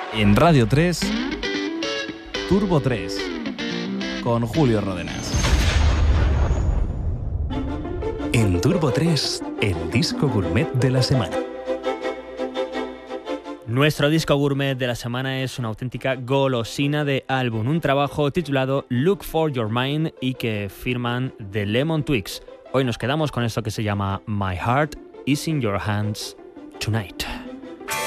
En Radio 3, Turbo 3, con Julio Ródenas. En Turbo 3, el disco gourmet de la semana. Nuestro disco gourmet de la semana es una auténtica golosina de álbum, un trabajo titulado Look for Your Mind y que firman The Lemon Twigs. Hoy nos quedamos con esto que se llama My Heart is in Your Hands Tonight.